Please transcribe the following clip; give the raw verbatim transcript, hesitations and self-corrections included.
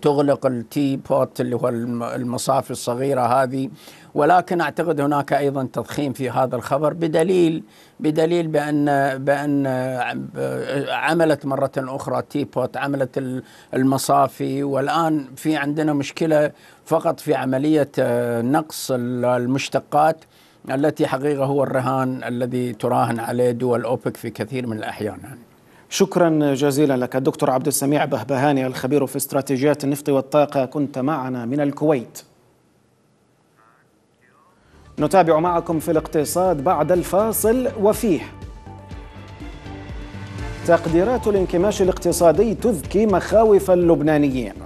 تغلق التي بوت اللي هو المصافي الصغيرة هذه. ولكن أعتقد هناك أيضا تضخيم في هذا الخبر بدليل بدليل بأن بأن عملت مرة أخرى تي بوت، عملت المصافي، والآن في عندنا مشكلة فقط في عملية نقص المشتقات التي حقيقة هو الرهان الذي تراهن عليه دول أوبك في كثير من الأحيان. يعني. شكرا جزيلا لك الدكتور عبد السميع بهبهاني الخبير في استراتيجيات النفط والطاقة، كنت معنا من الكويت. نتابع معكم في الاقتصاد بعد الفاصل، وفيه تقديرات الانكماش الاقتصادي تذكي مخاوف اللبنانيين.